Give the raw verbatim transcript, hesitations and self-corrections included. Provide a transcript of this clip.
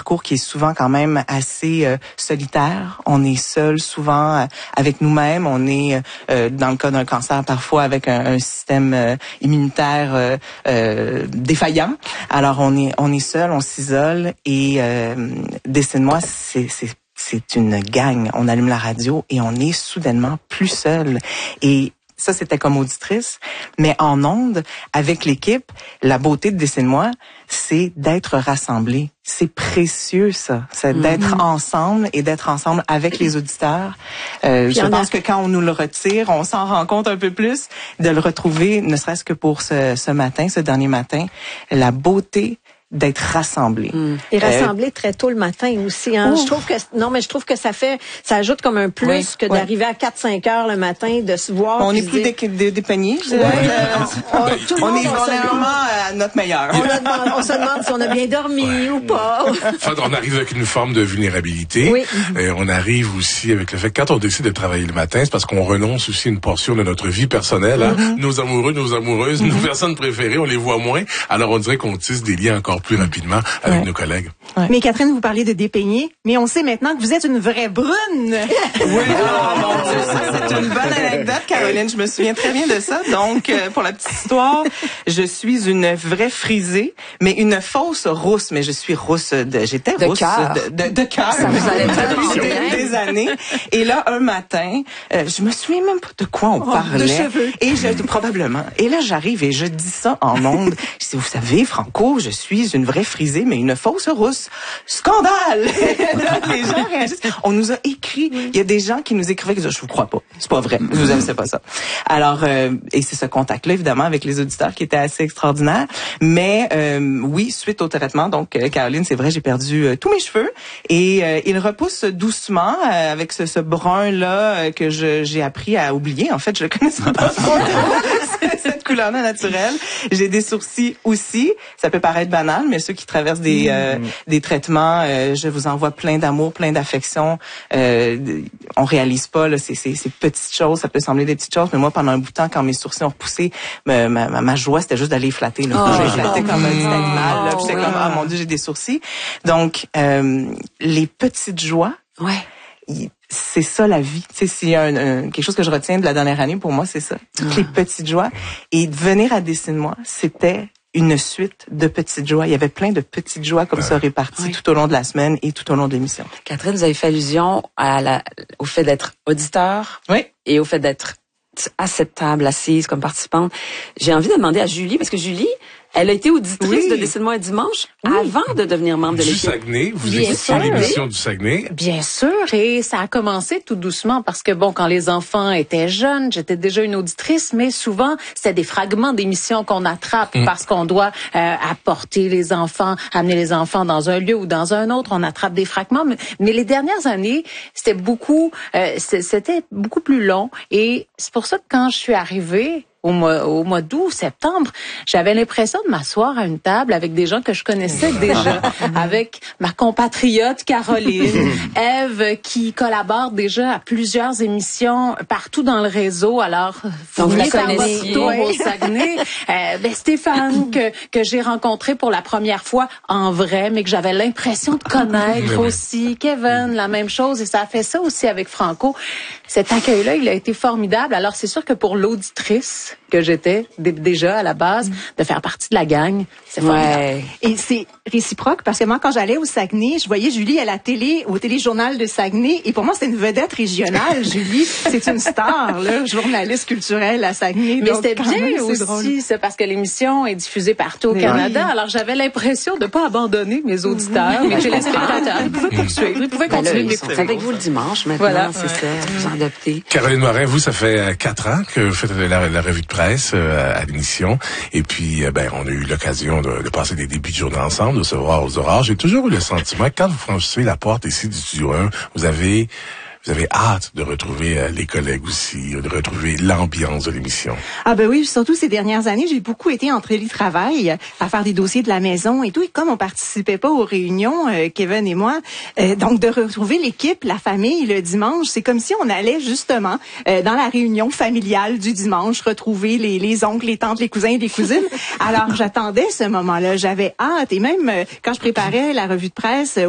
parcours qui est souvent quand même assez euh, solitaire. On est seul souvent euh, avec nous-mêmes. On est, euh, dans le cas d'un cancer, parfois avec un, un système euh, immunitaire euh, euh, défaillant. Alors, on est, on est seul, on s'isole et euh, Dessine-moi, c'est, c'est c'est une gang. On allume la radio et on est soudainement plus seul. Et ça, c'était comme auditrice. Mais en ondes, avec l'équipe, la beauté de Dessine-moi, c'est d'être rassemblés. C'est précieux, ça. C'est d'être mm-hmm. ensemble et d'être ensemble avec les auditeurs. Euh, je pense a... que quand on nous le retire, on s'en rend compte un peu plus de le retrouver, ne serait-ce que pour ce, ce matin, ce dernier matin. La beauté d'être rassemblés. Mmh. Et rassemblés euh, très tôt le matin aussi. Hein. Je trouve que non, mais je trouve que ça fait, ça ajoute comme un plus oui, que oui. d'arriver à quatre cinq heures le matin, de se voir. On n'est plus des, des, des paniers. Je ouais, on, on, tout on est vraiment à notre meilleur. On, a demandé, on se demande si on a bien dormi ouais. ou pas. Enfin, on arrive avec une forme de vulnérabilité. Oui. Euh, on arrive aussi avec le fait que quand on décide de travailler le matin, c'est parce qu'on renonce aussi une portion de notre vie personnelle. Hein. Mm-hmm. Nos amoureux, nos amoureuses, mm-hmm. nos personnes préférées, on les voit moins. Alors on dirait qu'on tisse des liens encore plus rapidement avec ouais. nos collègues. Ouais. Mais Catherine, vous parlez de dépeigner, mais on sait maintenant que vous êtes une vraie brune. Oui, oh mon Dieu, ça c'est une bonne anecdote, Caroline. Je me souviens très bien de ça. Donc, euh, pour la petite histoire, je suis une vraie frisée, mais une fausse rousse. Mais je suis rousse, de, j'étais de rousse cœur. de, de, de cœur. Ça vous allait depuis des, des années. Et là, un matin, euh, je me souviens même pas de quoi on oh, parlait. De cheveux. Et je, probablement. Et là, j'arrive et je dis ça en ondes. Je dis, vous savez, Franco, je suis une vraie frisée, mais une fausse rousse. Scandale! Là, les gens réagissent. On nous a écrit. Il y a des gens qui nous écrivaient que je vous crois pas. C'est pas vrai. Je vous aime, c'est pas ça. Alors, euh, et c'est ce contact-là, évidemment, avec les auditeurs qui était assez extraordinaire. Mais euh, oui, suite au traitement, donc, euh, Caroline, c'est vrai, j'ai perdu euh, tous mes cheveux. Et euh, ils repoussent doucement euh, avec ce, ce brun-là euh, que je, j'ai appris à oublier. En fait, je le connaissais pas trop. Cette couleur-là naturelle. J'ai des sourcils aussi. Ça peut paraître banal, mais ceux qui traversent des, euh, des traitements, euh, je vous envoie plein d'amour, plein d'affection. Euh, on réalise pas là, ces, ces, ces petites choses. Ça peut sembler des petites choses, mais moi, pendant un bout de temps, quand mes sourcils ont repoussé, ma, ma, ma joie, c'était juste d'aller flatter. Là. Oh, j'ai flatté comme un petit animal. Là, puis j'étais comme, ah mon Dieu, j'ai des sourcils. Donc, euh, les petites joies. Ouais. Y, c'est ça la vie. Tu sais, s'il y a un, un, quelque chose que je retiens de la dernière année, pour moi, c'est ça. Toutes ah. les petites joies. Et de venir à Dessine-moi, c'était une suite de petites joies. Il y avait plein de petites joies comme ça réparties oui. tout au long de la semaine et tout au long de l'émission. Catherine, vous avez fait allusion à la, au fait d'être auditeur oui. et au fait d'être acceptable, assise comme participante. J'ai envie de demander à Julie, parce que Julie, elle a été auditrice oui. de Dessine-moi un dimanche oui. avant de devenir membre de l'équipe. Du Saguenay, vous écoutiez l'émission du Saguenay. Bien sûr, et ça a commencé tout doucement parce que bon, quand les enfants étaient jeunes, j'étais déjà une auditrice, mais souvent c'était des fragments d'émissions qu'on attrape mmh. parce qu'on doit euh, apporter les enfants, amener les enfants dans un lieu ou dans un autre, on attrape des fragments. Mais, mais les dernières années, c'était beaucoup, euh, c'était beaucoup plus long, et c'est pour ça que quand je suis arrivée au mois, au mois d'août, septembre, j'avais l'impression de m'asseoir à une table avec des gens que je connaissais déjà, avec ma compatriote Caroline, Ève, qui collabore déjà à plusieurs émissions partout dans le réseau. Alors, vous venez faire votre tour au Saguenay. Euh, ben, Stéphane, que, que j'ai rencontré pour la première fois en vrai, mais que j'avais l'impression de connaître aussi. Kevin, la même chose. Et ça a fait ça aussi avec Franco. Cet accueil-là, il a été formidable. Alors, c'est sûr que pour l'auditrice que j'étais d- déjà à la base, mmh. de faire partie de la gang, c'est formidable. Ouais. Et c'est réciproque parce que moi, quand j'allais au Saguenay, je voyais Julie à la télé, au téléjournal de Saguenay, et pour moi, c'était une vedette régionale. Julie, c'est une star, là, journaliste culturelle à Saguenay. Mais donc, c'était bien même, aussi, c'est, drôle. c'est parce que l'émission est diffusée partout au mais Canada. Oui. Alors, j'avais l'impression de pas abandonner mes auditeurs, mes téléspectateurs. Ils pouvaient poursuivre, ils pouvaient continuer de m'écouter. C'est avec vous le dimanche maintenant, voilà. c'est ouais. ça, vous adoptez. Caroline Morin, vous, ça fait quatre ans que vous faites la, la revue de presse euh, à l'émission. Et puis, euh, ben, on a eu l'occasion de, de passer des débuts de journée ensemble, de se voir aux orages. J'ai toujours eu le sentiment que quand vous franchissez la porte ici du studio un, vous avez... Vous avez hâte de retrouver euh, les collègues aussi, de retrouver l'ambiance de l'émission. Ah ben oui, surtout ces dernières années, j'ai beaucoup été en télétravail à faire des dossiers de la maison et tout. Et comme on participait pas aux réunions, euh, Kevin et moi, euh, donc de retrouver l'équipe, la famille le dimanche, c'est comme si on allait justement euh, dans la réunion familiale du dimanche retrouver les, les oncles, les tantes, les cousins et les cousines. Alors j'attendais ce moment-là, j'avais hâte. Et même euh, quand je préparais la revue de presse